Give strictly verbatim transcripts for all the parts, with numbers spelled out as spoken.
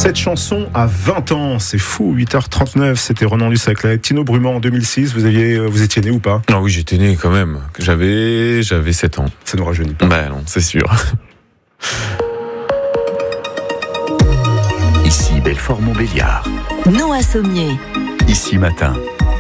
Cette chanson a vingt ans, c'est fou, huit heures trente-neuf, c'était Renan Luce avec Tino Brument en deux mille six, vous, aviez, vous étiez né ou pas? Ah oui, j'étais né quand même, j'avais, j'avais sept ans. Ça nous rajeunit pas. Bah non, c'est sûr. Ici Belfort-Montbéliard. Noah Sommier. Ici Matin.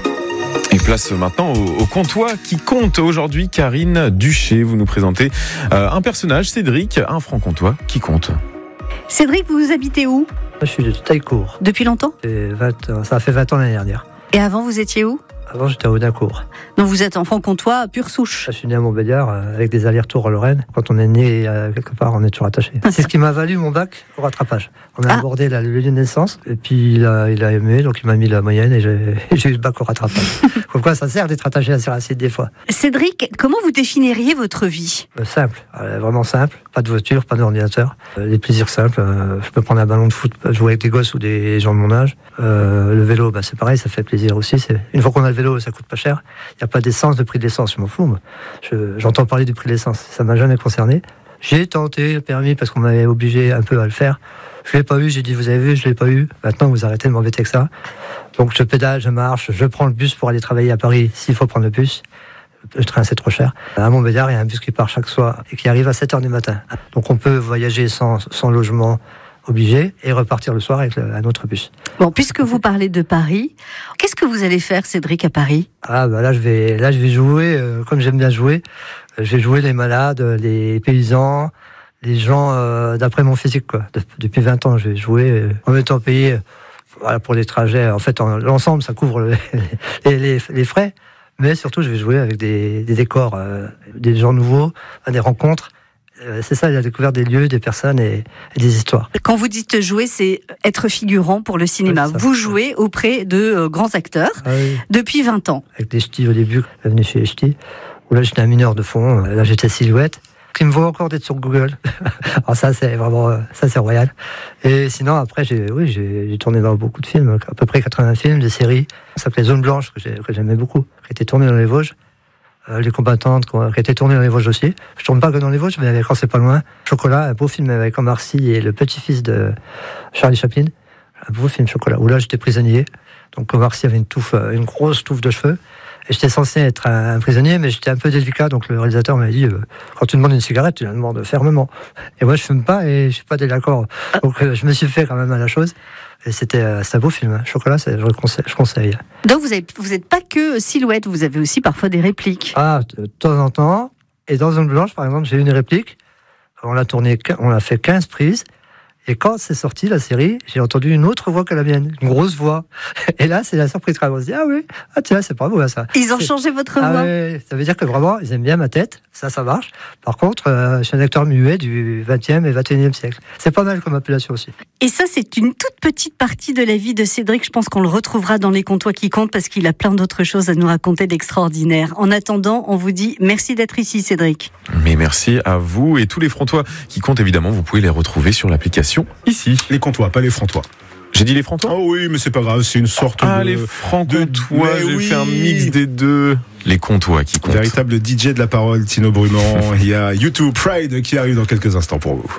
Et place maintenant au, au Comtois qui compte aujourd'hui. Karine Duché, vous nous présentez euh, un personnage, Cédric, un franc-comtois qui compte. Cédric, vous habitez où? Je suis de Taillecourt. Depuis longtemps? vingt, ça a fait vingt ans l'année dernière. Et avant, vous étiez où? Avant, j'étais à Audincourt. Donc vous êtes enfant comtois, pure souche. Je suis né à Montbéliard euh, avec des allers-retours en Lorraine. Quand on est né euh, quelque part, on est toujours attaché. C'est ce qui m'a valu mon bac au rattrapage. On a ah. abordé la, le lieu de naissance et puis il a, il a aimé, donc il m'a mis la moyenne et j'ai, j'ai eu le bac au rattrapage. Comme quoi, ça sert d'être attaché à ses racines des fois. Cédric, comment vous définiriez votre vie? euh, Simple, euh, vraiment simple. Pas de voiture, pas d'ordinateur. Euh, les plaisirs simples. Euh, je peux prendre un ballon de foot, jouer avec des gosses ou des gens de mon âge. Euh, le vélo, bah, c'est pareil, ça fait plaisir aussi. C'est... Une fois qu'on a le vélo, ça coûte pas cher. Il n'y a pas d'essence, de prix de l'essence, je m'en fous. Je, j'entends parler du prix de l'essence, ça m'a jamais concerné. J'ai tenté le permis parce qu'on m'avait obligé un peu à le faire. Je l'ai pas eu, j'ai dit vous avez vu, je l'ai pas eu. Maintenant vous arrêtez de m'embêter avec ça. Donc je pédale, je marche, je prends le bus pour aller travailler à Paris s'il faut prendre le bus. Le train c'est trop cher. À Montbéliard, il y a un bus qui part chaque soir et qui arrive à sept heures du matin. Donc on peut voyager sans, sans logement obligé et repartir le soir avec le, un autre bus. Bon, puisque vous parlez de Paris, qu'est-ce que vous allez faire, Cédric, à Paris? Ah bah là je vais là je vais jouer euh, comme j'aime bien jouer. Euh, je vais jouer les malades, les paysans, les gens euh, d'après mon physique quoi. De, depuis vingt ans, je vais jouer euh, en étant payé euh, voilà, pour les trajets. En fait, en, l'ensemble, ça couvre le, les, les, les frais. Mais surtout, je vais jouer avec des, des décors, euh, des gens nouveaux, des rencontres. C'est ça, il a découvert des lieux, des personnes et, et des histoires. Quand vous dites jouer, c'est être figurant pour le cinéma. Oui, vous jouez auprès de euh, grands acteurs ah, oui. depuis vingt ans. Avec des ch'tis au début, je suis venu chez les ch'tis, où là j'étais un mineur de fond, là j'étais Silhouette, qui me vaut encore d'être sur Google. Alors ça c'est vraiment, ça c'est royal. Et sinon après, j'ai, oui, j'ai, j'ai tourné dans beaucoup de films, à peu près quatre-vingts films, des séries. Ça s'appelait Zone Blanche, que, j'ai, que j'aimais beaucoup, qui était tourné dans les Vosges. Euh, les combattantes qui étaient tournées dans les Vosges aussi. Je tourne pas que dans les Vosges, mais quand c'est pas loin. Chocolat, un beau film avec Omar Sy et le petit-fils de Charlie Chaplin. Un beau film Chocolat, où là j'étais prisonnier. Donc Omar Sy avait une touffe, une grosse touffe de cheveux. Et j'étais censé être un, un prisonnier, mais j'étais un peu délicat. Donc le réalisateur m'a dit, euh, quand tu demandes une cigarette, tu la demandes fermement. Et moi je fume pas et je suis pas d'accord. Donc euh, je me suis fait quand même à la chose. Et c'était, euh, c'est un beau film, hein. Chocolat, c'est, je, conseille, je conseille. Donc vous n'êtes vous êtes pas que Silhouette, vous avez aussi parfois des répliques. Ah, de temps en temps. Et dans Zone Blanche, par exemple, j'ai une réplique. On l'a tourné, on l'a fait quinze prises. Et quand c'est sorti, la série, j'ai entendu une autre voix que la mienne, une grosse voix. Et là, c'est la surprise. On se dit, ah oui, ah tiens, c'est pas beau ça. Ils ont c'est... changé votre ah, voix. Oui, ça veut dire que vraiment, ils aiment bien ma tête. Ça, ça marche. Par contre, euh, je suis un acteur muet du vingtième et vingt et unième siècle. C'est pas mal comme appellation aussi. Et ça, c'est une toute petite partie de la vie de Cédric. Je pense qu'on le retrouvera dans Les Comtois qui comptent parce qu'il a plein d'autres choses à nous raconter d'extraordinaire. En attendant, on vous dit merci d'être ici, Cédric. Mais merci à vous et tous les Frontois qui comptent, évidemment, vous pouvez les retrouver sur l'application ici. Les Comtois, pas les Frontois. J'ai dit les Frontois ? Ah oui, mais c'est pas grave, c'est une sorte ah, de... Ah, les de... Franc-Comtois, j'ai oui. fait un mix des deux. Les Comtois qui comptent. Véritable D J de la parole, Tino Brument. Il y a YouTube Pride qui arrive dans quelques instants pour vous.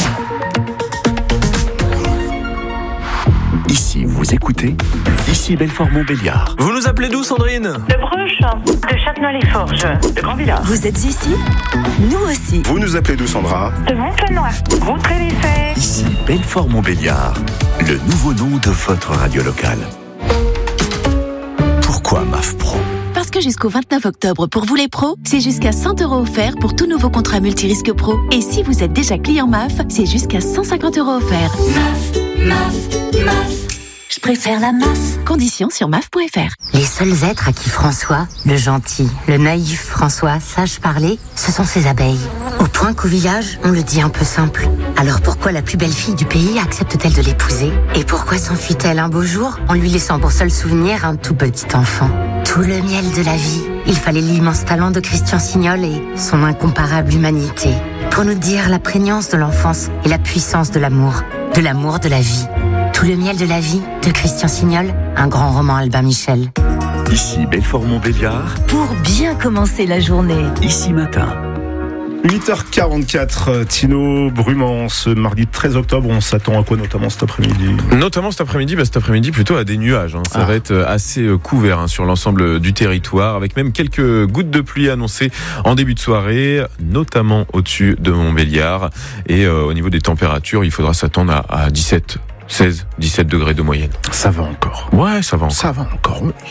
Ici, vous écoutez Ici Belfort-Montbéliard. Vous nous appelez d'où, Sandrine? De Bruches, de Châtenay-les-Forges, de Grand-Villard. Vous êtes ici? Nous aussi. Vous nous appelez d'où, Sandra? De Montpellier, Montreuil-les-Fers. Ici Belfort-Montbéliard, le nouveau nom de votre radio locale. Pourquoi M A F Pro? Parce que jusqu'au vingt-neuf octobre, pour vous les pros, c'est jusqu'à cent euros offerts pour tout nouveau contrat multirisque pro. Et si vous êtes déjà client M A F, c'est jusqu'à cent cinquante euros offerts. M A F, M A F, M A F. Je préfère la M A F. Conditions sur M A F point F R. Les seuls êtres à qui François, le gentil, le naïf François, sache parler, ce sont ses abeilles. Au point qu'au village, on le dit un peu simple. Alors pourquoi la plus belle fille du pays accepte-t-elle de l'épouser? Et pourquoi s'enfuit-elle un beau jour en lui laissant pour seul souvenir un tout petit enfant? Tout le miel de la vie, il fallait l'immense talent de Christian Signol et son incomparable humanité pour nous dire la prégnance de l'enfance et la puissance de l'amour, de l'amour de la vie. Tout le miel de la vie de Christian Signol, un grand roman Albin Michel. Ici Belfort-Montbéliard. Pour bien commencer la journée. Ici Matin. huit heures quarante-quatre, Tino Brumand, ce mardi treize octobre, on s'attend à quoi notamment cet après-midi ? Notamment cet après-midi, bah cet après-midi plutôt à des nuages. Hein. Ça ah. va être assez couvert hein, sur l'ensemble du territoire, avec même quelques gouttes de pluie annoncées en début de soirée, notamment au-dessus de Montbéliard. Et euh, au niveau des températures, il faudra s'attendre à, à dix-sept, seize, dix-sept degrés de moyenne. Ça va encore. Ouais, ça va encore. Ça va encore, oui.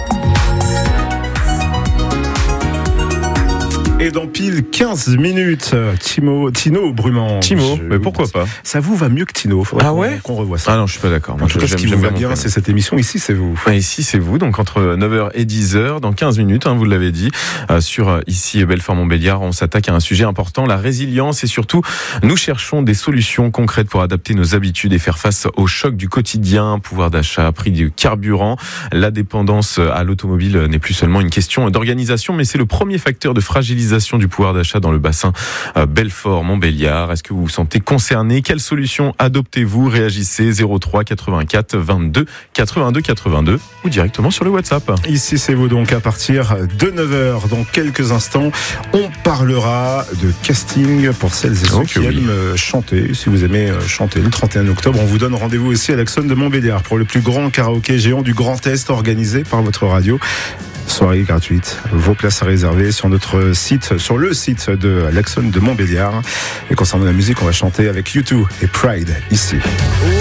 Et dans pile quinze minutes, Timo, Tino Brumand. Timo, je, mais pourquoi pas ? Ça vous va mieux que Tino. Faudrait ah ouais qu'on, qu'on revoie ça. Ah non, je suis pas d'accord. Moi, je, ce qui vous va bien, c'est cette émission. Ici, c'est vous. Et ici, c'est vous. Donc, entre neuf heures et dix heures, dans quinze minutes, hein, vous l'avez dit, euh, sur euh, ici, Belfort-Montbéliard, on s'attaque à un sujet important, la résilience. Et surtout, nous cherchons des solutions concrètes pour adapter nos habitudes et faire face au choc du quotidien, pouvoir d'achat, prix du carburant. La dépendance à l'automobile n'est plus seulement une question d'organisation, mais c'est le premier facteur de fragilisation du pouvoir d'achat dans le bassin Belfort-Montbéliard. Est-ce que vous vous sentez concerné ? Quelle solution adoptez-vous ? Réagissez zéro trois quatre-vingt-quatre vingt-deux quatre-vingt-deux quatre-vingt-deux ou directement sur le WhatsApp. Ici c'est vous donc à partir de neuf heures. Dans quelques instants, on parlera de casting pour celles et ceux okay, qui oui. aiment chanter. Si vous aimez chanter le trente et un octobre, on vous donne rendez-vous aussi à l'Axon de Montbéliard pour le plus grand karaoké géant du Grand Est organisé par votre radio. Soirée gratuite, vos places à réserver sur notre site, sur le site de l'Axon de Montbéliard. Et concernant la musique, on va chanter avec U deux et Pride ici.